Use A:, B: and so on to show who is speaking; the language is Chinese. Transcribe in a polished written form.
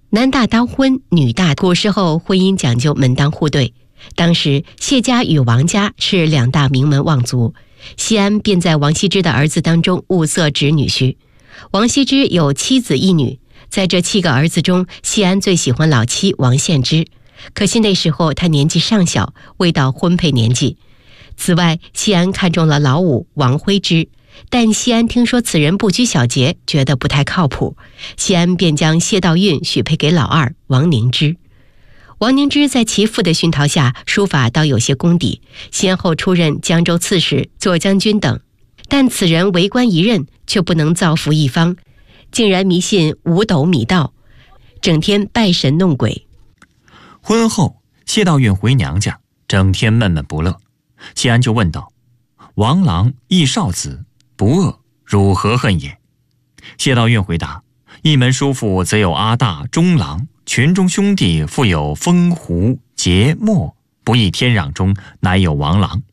A: 男大当婚，女大。古时候婚姻讲究门当户对，当时谢家与王家是两大名门望族，谢安便在王羲之的儿子当中物色侄女婿。王羲之有7子1女，在这7个儿子中，谢安最喜欢老七王献之，可惜那时候他年纪尚小，未到婚配年纪。此外，谢安看中了老五王徽之，但谢安听说此人不拘小节，觉得不太靠谱，谢安便将谢道韫许配给老二王凝之。王凝之在其父的熏陶下，书法倒有些功底，先后出任江州刺史、左将军等。但此人为官一任，却不能造福一方，竟然迷信五斗米道，整天拜神弄鬼。
B: 婚后，谢道韫回娘家，整天闷闷不乐。谢安就问道：“王郎亦少子，不恶，汝何恨也？”谢道韫回答：“一门叔父则有阿大、中郎，群中兄弟复有风胡、桀、墨，不义天壤中，乃有王郎。